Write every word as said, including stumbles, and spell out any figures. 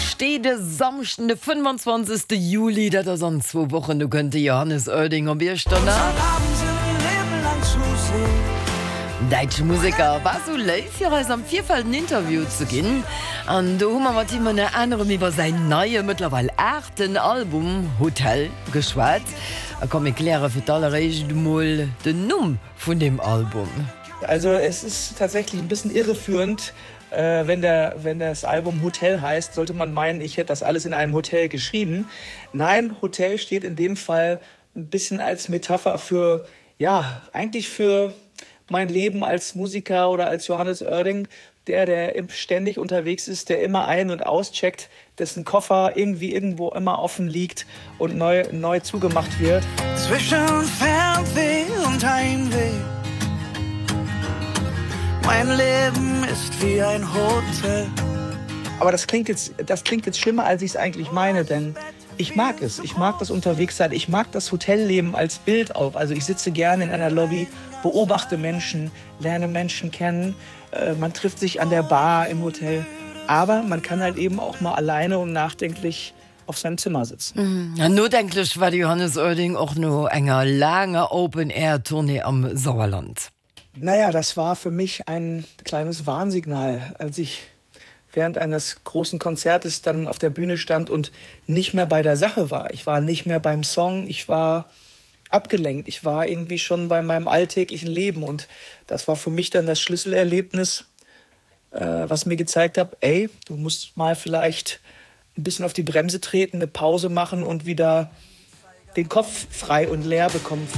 steht der Samstag, der fünfundzwanzigsten Juli, das ist an zwei Wochen, du könntest Johannes Oerding am Bierstand. Deutsche Musiker war so live für uns am Vierfeld ein Interview zu gehen. Und da haben wir mit ihm eine andere über sein neues, mittlerweile achten Album Hotel geschwätzt. Da kann ich klären für alle Rechten mal den Namen von dem Album. Also es ist tatsächlich ein bisschen irreführend. Äh, wenn, der, wenn das Album Hotel heißt, sollte man meinen, ich hätte das alles in einem Hotel geschrieben. Nein, Hotel steht in dem Fall ein bisschen als Metapher für, ja, eigentlich für mein Leben als Musiker oder als Johannes Oerding, der, der ständig unterwegs ist, der immer ein- und auscheckt, dessen Koffer irgendwie irgendwo immer offen liegt und neu, neu zugemacht wird. Zwischen Fernweh und Heimweh. Mein Leben ist wie ein Hotel. Aber das klingt jetzt, das klingt jetzt schlimmer, als ich es eigentlich meine, denn ich mag es. Ich mag das Unterwegssein. Ich mag das Hotelleben als Bild auch. Also ich sitze gerne in einer Lobby, beobachte Menschen, lerne Menschen kennen. Äh, man trifft sich an der Bar im Hotel. Aber man kann halt eben auch mal alleine und nachdenklich auf seinem Zimmer sitzen. Mhm. Ja, nur denklich war die Johannes Oerding auch nur enger lange Open-Air-Tournee am Sauerland. Naja, das war für mich ein kleines Warnsignal, als ich während eines großen Konzertes dann auf der Bühne stand und nicht mehr bei der Sache war. Ich war nicht mehr beim Song, ich war abgelenkt. Ich war irgendwie schon bei meinem alltäglichen Leben und das war für mich dann das Schlüsselerlebnis, äh, was mir gezeigt hat, ey, du musst mal vielleicht ein bisschen auf die Bremse treten, eine Pause machen und wieder den Kopf frei und leer bekommen.